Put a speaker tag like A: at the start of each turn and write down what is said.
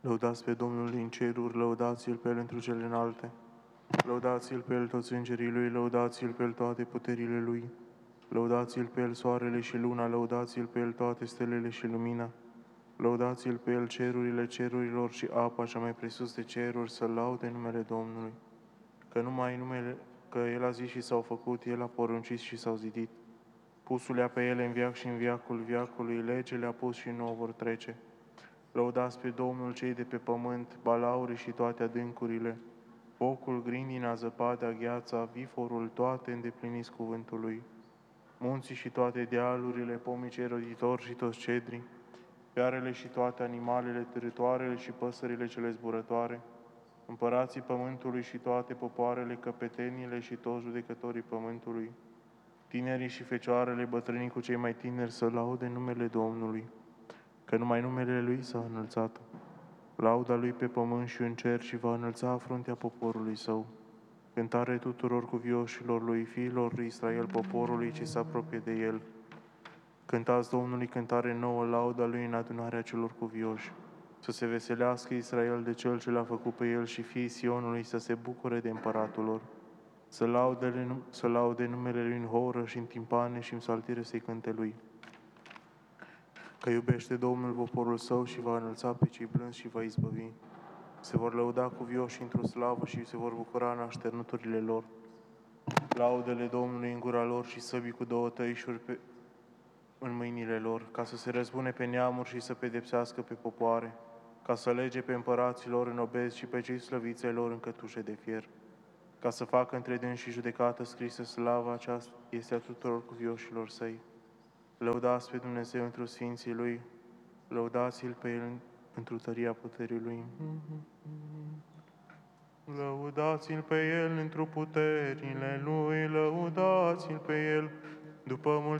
A: Lăudați pe Domnul din ceruri, lăudați-L pe El întru cele înalte. Lăudați-L pe El toți îngerii Lui, lăudați-L pe El toate puterile Lui. Lăudați-L pe El soarele și luna, lăudați-L pe El toate stelele și lumina. Lăudați-L pe El cerurile cerurilor și apa cea mai presus de ceruri, să laude numele Domnului. Că El a zis și s-au făcut, El a poruncit și s-au zidit. Pusul-le pe ele în veac și în veacul veacului, legele a pus și nu o vor trece. Lăudați pe Domnul cei de pe pământ, balaurii și toate adâncurile, focul, grindina, zăpada, gheața, viforul, toate îndepliniți cuvântul Lui. Munții și toate dealurile, pomii cei roditori și toți cedrii, fiarele și toate animalele, târătoarele și păsările cele zburătoare, împărații pământului și toate popoarele, căpetenile și toți judecătorii pământului, tinerii și fecioarele, bătrânii cu cei mai tineri, să laude numele Domnului, că numai numele Lui s-a înălțat. Lauda Lui pe pământ și în cer și va înălța fruntea poporului Său. Cântare tuturor cuvioșilor Lui, fiilor lui Israel, poporului ce se apropie de El. Cântați Domnului cântare nouă, lauda Lui în adunarea celor cuvioși. Să se veselească Israel de Cel ce l-a făcut pe El și fiii Sionului să se bucure de împăratul lor. Să laude numele Lui în horă și în timpane și în saltire să-i cânte Lui. Că iubește Domnul poporul Său și va înălța pe cei blânzi și va izbăvi. Se vor lăuda cuvioși într-o slavă și se vor bucura în așternuturile lor. Laudele Domnului în gura lor și săbii cu două tăișuri în mâinile lor, ca să se răzbune pe neamuri și să pedepsească pe popoare, ca să lege pe împărații lor în obezi și pe cei slăviți ai lor în cătușe de fier, ca să facă între dânsi și judecată scrisă slava aceasta este a tuturor cuvioșilor Săi. Lăudați pe Dumnezeu întru sfinții Lui, lăudați-L pe El întru tăria puterii Lui. Lăudați-L pe El întru puterile Lui, lăudați-L pe El după